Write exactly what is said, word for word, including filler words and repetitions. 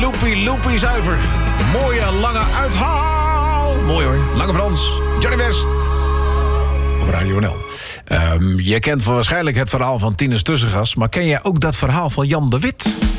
loopy, loopy zuiver. Mooie, lange uithaal. Mooi hoor. Lange Frans. Johnny West. Op Radio N L. Um, je kent waarschijnlijk het verhaal van Tinus Tussengas, maar ken jij ook dat verhaal van Jan de Wit?